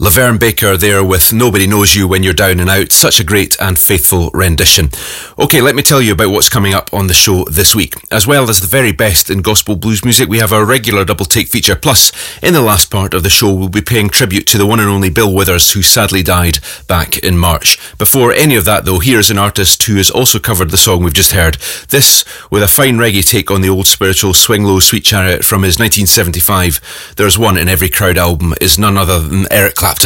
Laverne Baker there with Nobody Knows You When You're Down and Out. Such a great and faithful rendition. Okay, let me tell you about what's coming up on the show this week. As well as the very best in gospel blues music, we have our regular double take feature. Plus, in the last part of the show, we'll be paying tribute to the one and only Bill Withers, who sadly died back in March. Before any of that, though, here's an artist who has also covered the song we've just heard. This with a fine reggae take on the old spiritual Swing Low Sweet Chariot from his 1975 There's One in Every Crowd album is none other than Eric Clapton.